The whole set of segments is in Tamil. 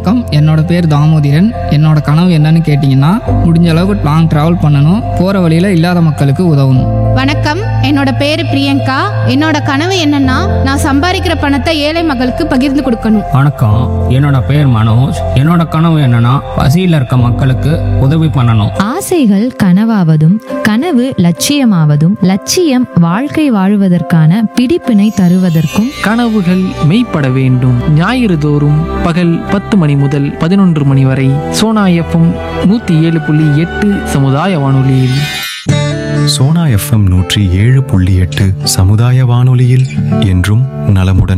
வணக்கம், என்னோட பேர் தாமோதிரன். என்னோட கனவு என்னன்னு கேட்டிங்கன்னா, முடிஞ்ச அளவுக்கு லாங் ட்ராவல் பண்ணணும், போகிற வழியில் இல்லாத மக்களுக்கு உதவணும். வணக்கம், என்னோட பேரு பிரியங்கா. என்னோட கனவு என்னன்னா, நான் சம்பாதிக்கிற பணத்தை ஏழை மக்களுக்கு பகிர்ந்து கொடுக்கணும். வணக்கம், என்னோட பேர் மனோஜ். என்னோட கனவு என்னன்னா பசியில் இருக்க மக்களுக்கு உதவி பண்ணணும். ஆசைகள் கனவாவதும் கனவு லட்சியமாவதும் லட்சியம் வாழ்க்கை வாழுவதற்கான பிடிப்பினை தருவதற்கும் கனவுகள் மெய்ப்பட வேண்டும். ஞாயிறு தோறும் பகல் 10 மணி முதல் 11 மணி வரை சோனா எஃப்எம் 107.8 சமுதாய வானொலியில். சோனா எஃப்எம் 107.8 சமுதாய வானொலியில் என்றும் நலமுடன்.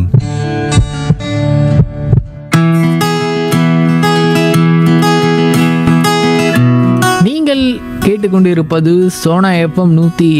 நீங்கள் கேட்டுக்கொண்டிருப்பது சோனா எஃப்எம்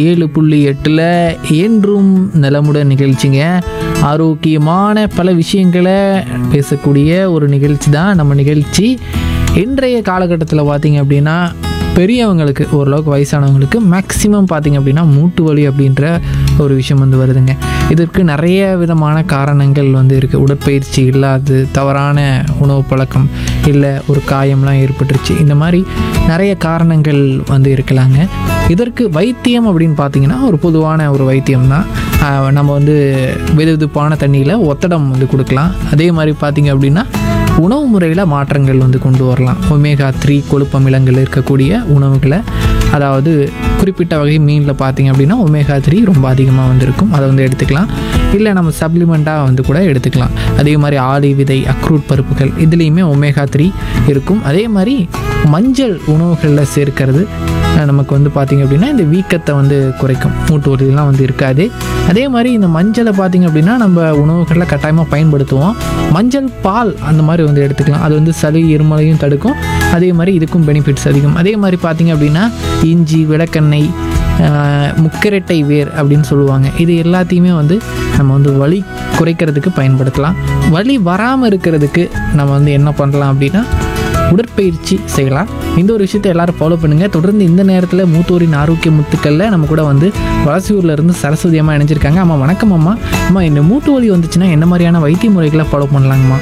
107.8 என்றும் நலமுடன் நிகழ்ச்சிங்க. ஆரோக்கியமான பல விஷயங்களை பேசக்கூடிய ஒரு நிகழ்ச்சி தான் நம்ம நிகழ்ச்சி. இன்றைய காலகட்டத்தில் பார்த்தீங்க அப்படின்னா, பெரியவங்களுக்கு ஓரளவுக்கு வயசானவங்களுக்கு மேக்ஸிமம் பார்த்திங்க அப்படின்னா மூட்டு வலி அப்படின்ற ஒரு விஷயம் வந்து வருதுங்க. இதற்கு நிறைய விதமான காரணங்கள் வந்து இருக்குது. உடற்பயிற்சி இல்லாது, தவறான உணவு பழக்கம், இல்லை ஒரு காயம்லாம் ஏற்பட்டுருச்சு, இந்த மாதிரி நிறைய காரணங்கள் வந்து இருக்கலாங்க. இதற்கு வைத்தியம் அப்படின்னு பார்த்திங்கன்னா ஒரு பொதுவான ஒரு வைத்தியம் தான். நம்ம வந்து வெதுவெதுப்பான தண்ணியில் ஒத்தடம் வந்து கொடுக்கலாம். அதே மாதிரி பார்த்திங்க அப்படின்னா உணவு முறையில் மாற்றங்கள் வந்து கொண்டு வரலாம். ஒமேகா 3 கொழுப்பமிலங்கள் இருக்கக்கூடிய உணவுகளை, அதாவது குறிப்பிட்ட வகை மீனில் பார்த்திங்க அப்படின்னா ஒமேகா 3 ரொம்ப அதிகமாக வந்து இருக்கும், அதை வந்து எடுத்துக்கலாம். இல்லை நம்ம சப்ளிமெண்ட்டாக வந்து கூட எடுத்துக்கலாம். அதே மாதிரி ஆளி விதை, அக்ரூட் பருப்புகள், இதுலேயுமே ஒமேகா 3 இருக்கும். அதே மாதிரி மஞ்சள் உணவுகளில் சேர்க்கிறது நமக்கு வந்து பார்த்திங்க அப்படின்னா இந்த வீக்கத்தை வந்து குறைக்கும், மூட்டு வலிலாம் வந்து இருக்காது. அதே மாதிரி இந்த மஞ்சளை பார்த்திங்க அப்படின்னா நம்ம உணவுகளில் கட்டாயமாக பயன்படுத்துவோம். மஞ்சள் பால் அந்த மாதிரி வந்து எடுத்துக்கலாம். அது வந்து சளி இருமலையும் தடுக்கும். அதே மாதிரி இதுக்கும் பெனிஃபிட்ஸ் அதிகம். அதே மாதிரி பார்த்திங்க அப்படின்னா இஞ்சி, விளக்கெண்ணெய், முக்கரட்டை வேர் அப்படின்னு சொல்லுவாங்க, இது எல்லாத்தையுமே வந்து நம்ம வந்து வலி குறைக்கிறதுக்கு பயன்படுத்தலாம். வலி வராமல் இருக்கிறதுக்கு நம்ம வந்து என்ன பண்ணலாம் அப்படின்னா உடற்பயிற்சி செய்யலாம். இந்த ஒரு விஷயத்தை எல்லாரும் ஃபாலோ பண்ணுங்கள். தொடர்ந்து இந்த நேரத்தில் மூத்தோரின் ஆரோக்கிய முத்துக்களில் நம்ம கூட வந்து வலசூர்லேருந்து சரஸ்வதி அம்மா இணைஞ்சிருக்காங்க. அம்மா வணக்கம். அம்மா இந்த மூட்டு வலி வந்துச்சுன்னா என்ன மாதிரியான வைத்திய முறைகளை ஃபாலோ பண்ணலாங்கம்மா?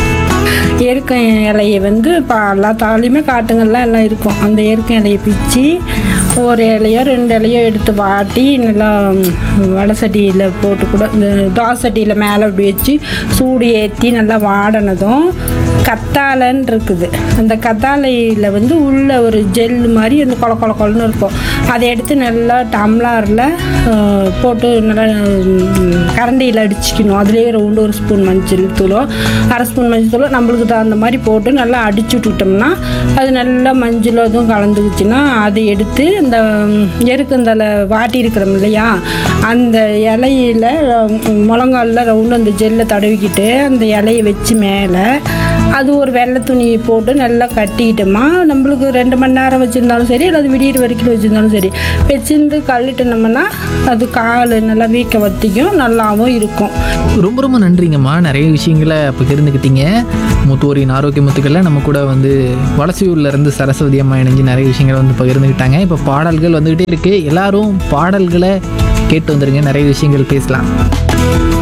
எருக்க இலையை வந்து இப்போ எல்லா தாலையுமே காட்டுங்கள்லாம் எல்லாம் இருக்கும். அந்த எருக்க இலையை பிச்சு ஒரு இலையோ 2 இலையோ எடுத்து வாட்டி நல்லா வடை சட்டியில் போட்டு கூட, இந்த தோசை சட்டியில் மேலே அப்படி வச்சு சூடு ஏற்றி நல்லா வாடினதும் கத்தாழைன்னு இருக்குது. அந்த கத்தாழையில் வந்து உள்ள ஒரு ஜெல் மாதிரி அந்த கொலன்னு இருக்கும். அதை எடுத்து நல்லா டம்ளாரில் போட்டு நல்லா கரண்டியில் அடிச்சிக்கணும். அதுலேயே ஒரு ஸ்பூன் மஞ்சள் தூளோ 1/2 ஸ்பூன் மஞ்சள் தூளோ நம்மளுக்கு தகுந்த மாதிரி போட்டு நல்லா அடிச்சு விட்டுட்டோம்னா அது நல்லா மஞ்சள் அதுவும் கலந்துக்குச்சுன்னா அதை எடுத்து இந்த எருக்கந்தலை வாட்டி இருக்கிறோம் இல்லையா, அந்த இலையில முழங்காலில் ரவுண்டு அந்த ஜெல்லை தடவிக்கிட்டு அந்த இலையை வச்சு மேலே அது ஒரு வெள்ளை துணி போட்டு நல்லா கட்டிக்கிட்டோமா, நம்மளுக்கு 2 மணி நேரம் வச்சுருந்தாலும் சரி, அல்லது விடியிற வரைக்கும் வச்சுருந்தாலும் சரி, வச்சுருந்து கழுவிட்டோம்னா அது கால் நல்லா வீக்க வத்திக்கும், நல்லாவும் இருக்கும். ரொம்ப ரொம்ப நன்றிங்கம்மா. நிறைய விஷயங்களை பகிர்ந்துக்கிட்டீங்க. மூத்தோரின் ஆரோக்கிய முத்துக்களில் நம்ம கூட வந்து வலசூர்லேருந்து சரஸ்வதி அம்மா இணைஞ்சு நிறைய விஷயங்களை வந்து பகிர்ந்துக்கிட்டாங்க. இப்போ பாடல்கள் வந்துக்கிட்டே இருக்குது. எல்லாரும் பாடல்களை கேட்டு வந்துடுங்க, நிறைய விஷயங்கள் பேசலாம்.